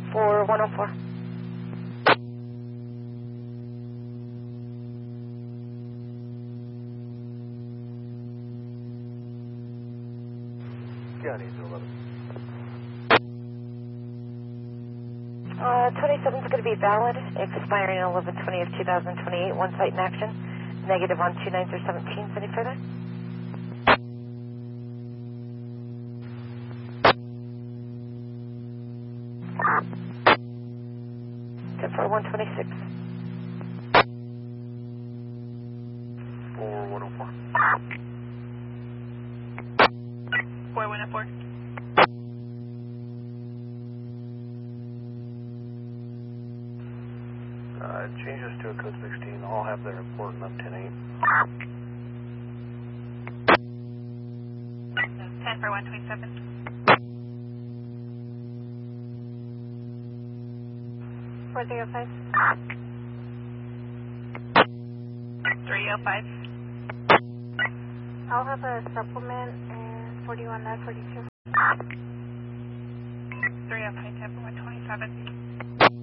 for 104. County 11. 27 is going to be valid, expiring on 11/20 of 2028. One site in action. Negative on 29 through 17. Any further? Good for 126. For 104. 4104. Changes to a code 16. I'll have their report up 10-8. 10 for 127. 405. 305. I'll have a supplement and 41, 42. 305, 10 for 127.